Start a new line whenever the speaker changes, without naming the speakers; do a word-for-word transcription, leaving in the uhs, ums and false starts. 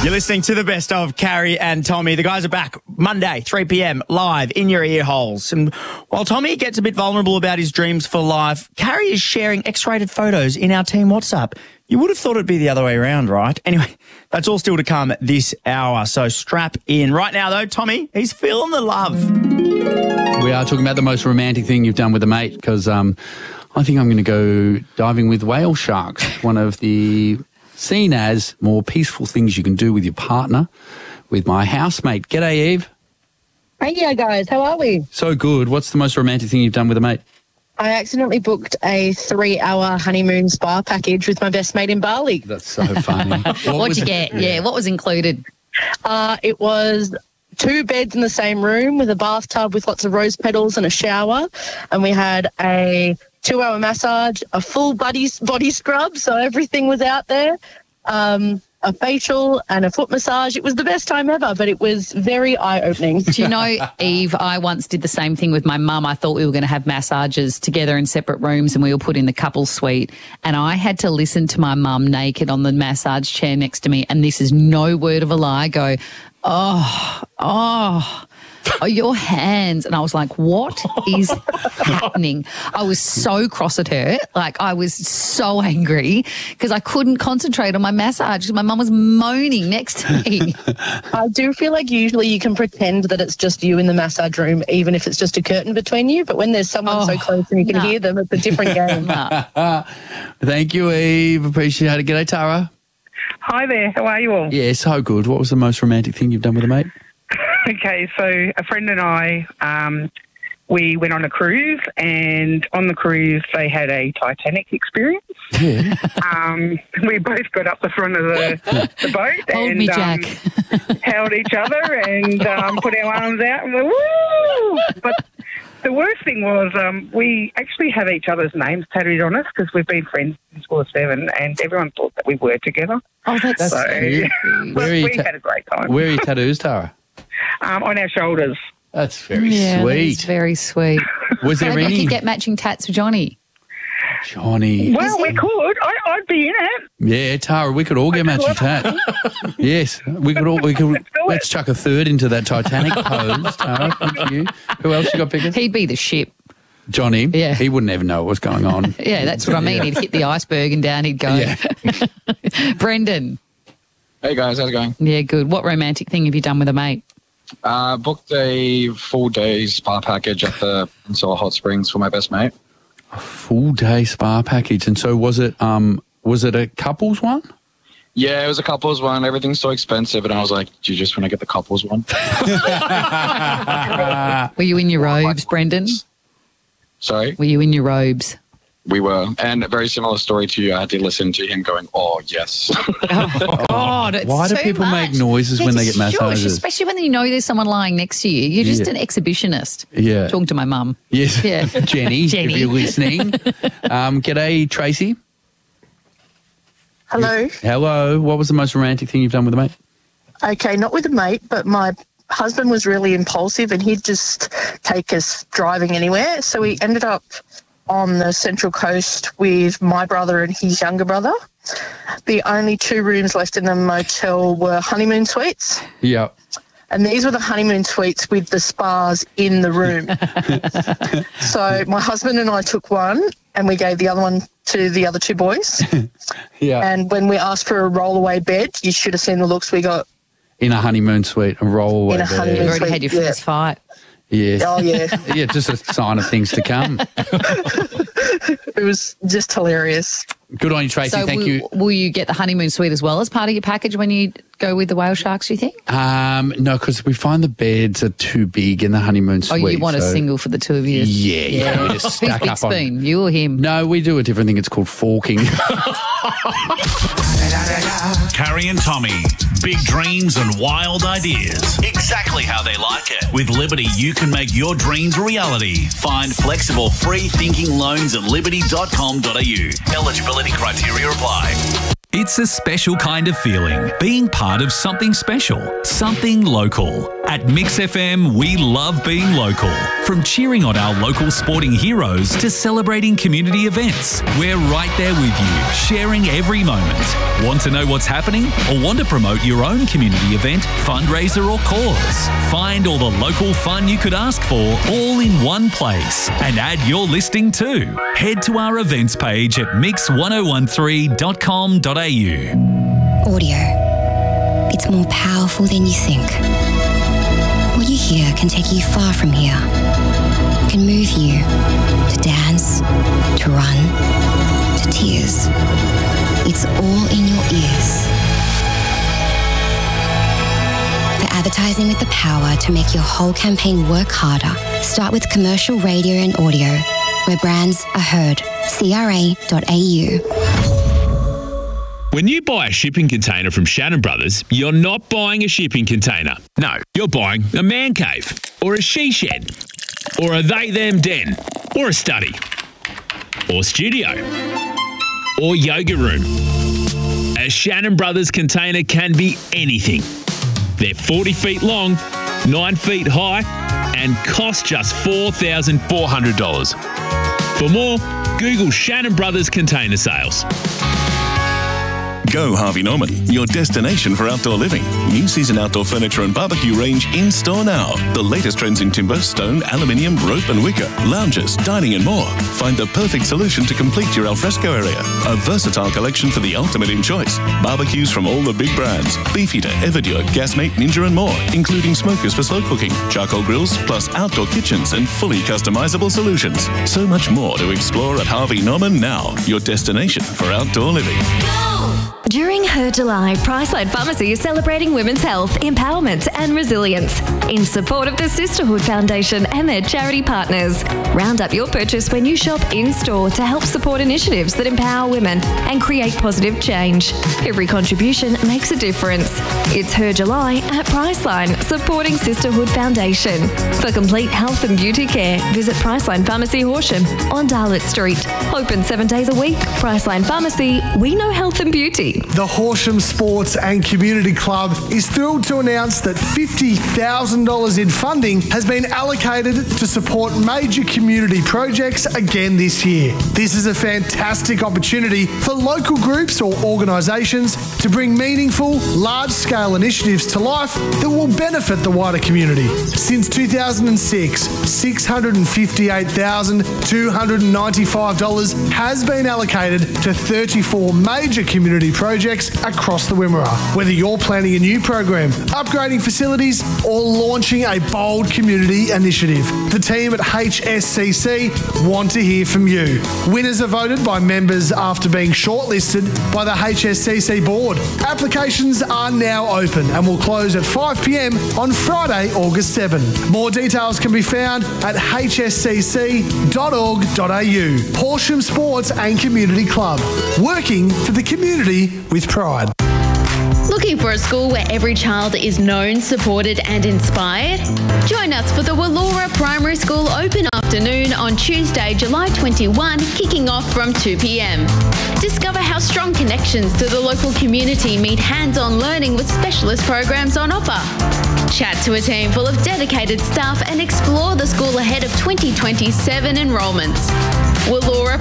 You're listening to the best of Carrie and Tommy. The guys are back Monday, three p.m, live in your ear holes. And while Tommy gets a bit vulnerable about his dreams for life, Carrie is sharing X-rated photos in our team WhatsApp. You would have thought it'd be the other way around, right? Anyway, that's all still to come this hour, so strap in. Right now, though, Tommy, he's feeling the love.
We are talking about the most romantic thing you've done with a mate, because um, I think I'm going to go diving with whale sharks, one of the seen as more peaceful things you can do with your partner, with my housemate. G'day, Eve.
Hey, guys. How are we?
So good. What's the most romantic thing you've done with a mate?
I accidentally booked a three-hour honeymoon spa package with my best mate in Bali.
That's so funny. What
What'd you
it?
get? Yeah. What was included?
Uh, it was two beds in the same room with a bathtub with lots of rose petals and a shower. And we had a two-hour massage, a full body, body scrub, so everything was out there, um, a facial and a foot massage. It was the best time ever, but it was very eye-opening.
Do you know, Eve, I once did the same thing with my mum. I thought we were going to have massages together in separate rooms and we were put in the couples suite. And I had to listen to my mum naked on the massage chair next to me, and this is no word of a lie, go, oh, oh, oh, your hands. And I was like, what is happening? I was so cross at her. Like, I was so angry because I couldn't concentrate on my massage because my mum was moaning next to me.
I do feel like usually you can pretend that it's just you in the massage room, even if it's just a curtain between you. But when there's someone
Oh,
so close and you can
no.
hear them, it's a different game.
Thank you, Eve. Appreciate it. G'day, Tara.
Hi there, how are you all?
Yeah, so good. What was the most romantic thing you've done with a mate?
Okay, so a friend and I, um, we went on a cruise, and on the cruise they had a Titanic experience.
Yeah.
Um, we both got up the front of the, the boat
Hold
and
me, Jack.
Um, held each other and um, put our arms out and went, woo! But the worst thing was um, we actually have each other's names tattooed on us because we've been friends since we were seven, and everyone thought that we were together.
Oh, that's
So
Where
but
are you
we
ta-
had a great time.
Where are your tattoos, Tara?
Um, on our shoulders.
That's very
yeah, that is
sweet.
very sweet.
Was there
Maybe you
any?
could get matching tats for Johnny.
Johnny.
Well, we could. I, I'd be in it.
Yeah, Tara, we could all get matching tat. Yes, we could all. We could.
Let's do it.
Let's chuck a third into that Titanic pose, Tara. Thank you. Who else you got pickers?
He'd be the ship.
Johnny.
Yeah.
He wouldn't ever know what was going on.
Yeah, that's what I mean. He'd hit the iceberg and down he'd go.
Yeah.
Brendan.
Hey guys, how's it going?
Yeah, good. What romantic thing have you done with a mate?
Uh, booked a full day spa package at the Peninsula Hot Springs for my best mate.
Full day spa package, and so was it? Um, was it a couples one?
Yeah, it was a couples one. Everything's so expensive, and I was like, "Do you just want to get the couples one?"
Were you in your robes, Brendan?
Sorry,
Were you in your robes?
we were, and a very similar story to you. I had to listen to him going, "Oh yes."
Oh, God. It's
Why do
too
people
much.
make noises when they get
Shush,
massages?
especially when you know there's someone lying next to you. You're just
Yeah.
an exhibitionist.
Yeah.
Talking to my mum.
Yes.
Yeah.
Jenny,
Jenny.
if you're listening. Um, g'day, Tracy.
Hello.
Hello. What was the most romantic thing you've done with a mate?
Okay, not with a mate, but my husband was really impulsive and he'd just take us driving anywhere. So we ended up on the Central Coast with my brother and his younger brother. The only two rooms left in the motel were honeymoon suites.
Yeah.
And these were the honeymoon suites with the spas in the room. So my husband and I took one and we gave the other one to the other two boys.
Yeah.
And when we asked for a rollaway bed, you should have seen the looks we got.
In a honeymoon suite, a roll away
In a
bed.
honeymoon
You already had your
Yeah.
first fight.
Yes.
Oh, yeah.
Yeah, just a sign of things to come.
It was just hilarious.
Good on you, Tracy.
So
Thank
will,
you.
will you get the honeymoon suite as well as part of your package when you go with the whale sharks, do you think?
Um, no, because we find the beds are too big in the honeymoon
Oh,
suite.
you want a
so-
single for the two of you?
Yeah, yeah. We just
Who's
stack
big
up on.
spoon, you or him?
No, we do a different thing. It's called forking.
Carrie and Tommy. Big dreams and wild ideas. Exactly how they like it. With Liberty, you can make your dreams a reality. Find flexible, free thinking loans at liberty dot com dot a u. Eligibility criteria apply.
It's a special kind of feeling, being part of something special, something local.
At Mix F M, we love being local. From cheering on our local sporting heroes to celebrating community events, we're right there with you, sharing every moment. Want to know what's happening or want to promote your own community event, fundraiser or cause? Find all the local fun you could ask for all in one place and add your listing too. Head to our events page at mix ten thirteen dot com dot a u.
Audio. It's more powerful than you think. What you hear can take you far from here. Can move you to dance, to run, to tears. It's all in your ears. For advertising with the power to make your whole campaign work harder, start with commercial radio and audio, where brands are heard. C R A dot A U.
When you buy a shipping container from Shannon Brothers, you're not buying a shipping container. No, you're buying a man cave, or a she shed, or a they them den, or a study, or studio, or yoga room. A Shannon Brothers container can be anything. They're forty feet long, nine feet high, and cost just four thousand four hundred dollars. For more, Google Shannon Brothers container sales.
Go Harvey Norman, your destination for outdoor living. New season outdoor furniture and barbecue range in store now. The latest trends in timber, stone, aluminium, rope and wicker, lounges, dining and more. Find the perfect solution to complete your alfresco area. A versatile collection for the ultimate in choice. Barbecues from all the big brands. Beefeater, Everdio, Gasmate, Ninja and more, including smokers for slow cooking, charcoal grills, plus outdoor kitchens and fully customizable solutions. So much more to explore at Harvey Norman now, your destination for outdoor living.
During Her July, Priceline Pharmacy is celebrating women's health, empowerment and resilience in support of the Sisterhood Foundation and their charity partners. Round up your purchase when you shop in-store to help support initiatives that empower women and create positive change. Every contribution makes a difference. It's Her July at Priceline, supporting Sisterhood Foundation. For complete health and beauty care, visit Priceline Pharmacy Horsham on Darlett Street. Open seven days a week. Priceline Pharmacy, we know health and beauty.
The Horsham Sports and Community Club is thrilled to announce that fifty thousand dollars in funding has been allocated to support major community projects again this year. This is a fantastic opportunity for local groups or organisations to bring meaningful, large-scale initiatives to life that will benefit the wider community. Since two thousand six, six hundred fifty-eight thousand two hundred ninety-five dollars has been allocated to thirty-four major community projects projects across the Wimmera. Whether you're planning a new program, upgrading facilities, or launching a bold community initiative, the team at H S C C want to hear from you. Winners are voted by members after being shortlisted by the H S C C board. Applications are now open and will close at five p m on Friday, August seventh. More details can be found at h s c c dot org dot a u. Horsham Sports and Community Club, working for the community with pride.
Looking for a school where every child is known, supported and inspired? Join us for the Wallora Primary School Open Afternoon on Tuesday, July twenty-first, kicking off from two p m. Discover how strong connections to the local community meet hands-on learning with specialist programs on offer. Chat to a team full of dedicated staff and explore the school ahead of twenty twenty-seven enrolments. Wallora